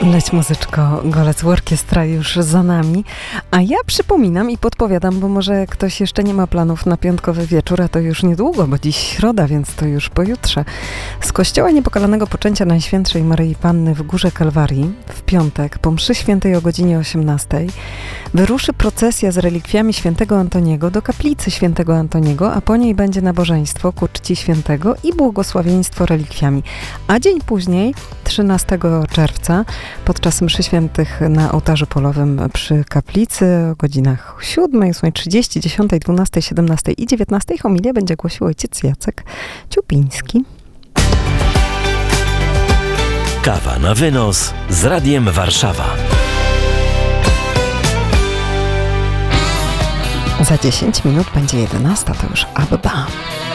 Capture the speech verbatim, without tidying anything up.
Leć muzyczko, Golec Orkiestra już za nami, a ja przypominam i podpowiadam, bo może ktoś jeszcze nie ma planów na piątkowy wieczór, a to już niedługo, bo dziś środa, więc to już pojutrze. Z Kościoła Niepokalanego Poczęcia Najświętszej Maryi Panny w Górze Kalwarii w piątek po mszy świętej o godzinie osiemnastej wyruszy procesja z relikwiami świętego Antoniego do kaplicy świętego Antoniego, a po niej będzie nabożeństwo ku czci świętego i błogosławieństwo relikwiami. A dzień później, trzynastego czerwca, podczas mszy świętych na ołtarzu polowym przy kaplicy o godzinach siódmej, ósmej trzydzieści, dziesiątej, dwunastej, siedemnastej i dziewiętnastej homilię będzie głosił ojciec Jacek Ciupiński. Kawa na wynos z Radiem Warszawa. Za dziesięć minut będzie jedenasta, to już Abba.